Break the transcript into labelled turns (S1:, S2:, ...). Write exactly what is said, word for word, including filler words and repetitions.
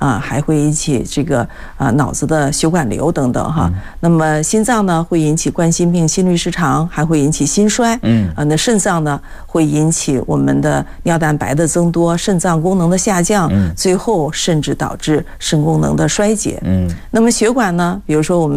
S1: 啊，还会引起这个啊脑子的血管瘤等等哈。那么心脏呢会引起冠心病、心律失常，还会引起心衰。嗯啊，那肾脏呢会引起我们的尿蛋白的增多、肾脏功能的下降，最后甚至导致肾功能的衰竭。嗯，那么血管呢，比如说我们